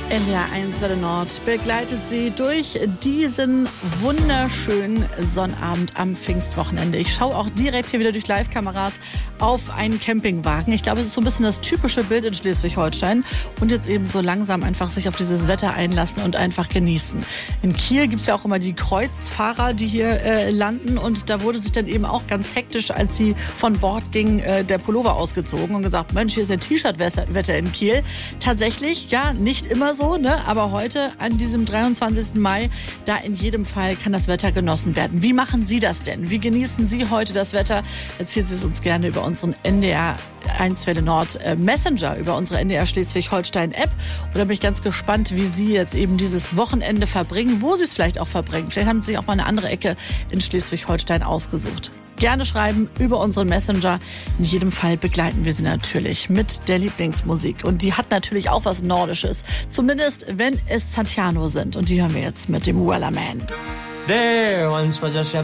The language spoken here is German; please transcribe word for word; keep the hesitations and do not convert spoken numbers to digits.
N D R eins Welle Nord begleitet Sie durch diesen wunderschönen Sonnabend am Pfingstwochenende. Ich schaue auch direkt hier wieder durch Live-Kameras auf einen Campingwagen. Ich glaube, es ist so ein bisschen das typische Bild in Schleswig-Holstein. Und jetzt eben so langsam einfach sich auf dieses Wetter einlassen und einfach genießen. In Kiel gibt es ja auch immer die Kreuzfahrer, die hier äh, landen. Und da wurde sich dann eben auch ganz hektisch, als sie von Bord gingen, äh, der Pullover ausgezogen und gesagt, Mensch, hier ist ja T-Shirt-Wetter in Kiel. Tatsächlich, ja, nicht immer so. So, ne? Aber heute, an diesem dreiundzwanzigsten Mai, da in jedem Fall kann das Wetter genossen werden. Wie machen Sie das denn? Wie genießen Sie heute das Wetter? Erzählen Sie es uns gerne über unseren N D R eins Welle Nord äh, Messenger, über unsere N D R Schleswig-Holstein App. Und da bin ich ganz gespannt, wie Sie jetzt eben dieses Wochenende verbringen, wo Sie es vielleicht auch verbringen. Vielleicht haben Sie sich auch mal eine andere Ecke in Schleswig-Holstein ausgesucht. Gerne schreiben über unseren Messenger. In jedem Fall begleiten wir Sie natürlich mit der Lieblingsmusik. Und die hat natürlich auch was Nordisches. Zumindest, wenn es Santiano sind. Und die hören wir jetzt mit dem Wellerman. There once was a shepherd.